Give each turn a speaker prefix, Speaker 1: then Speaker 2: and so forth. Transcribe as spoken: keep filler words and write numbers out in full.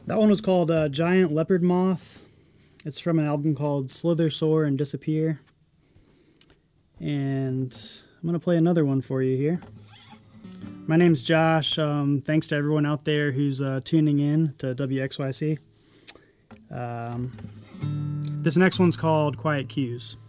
Speaker 1: That one was called uh, Giant Leopard Moth. It's from an album called Slither, Soar, and Disappear. And I'm going to play another one for you here. My name's Josh. Um, thanks to everyone out there who's uh, tuning in to W X Y C. Um, this next one's called Quiet Cues.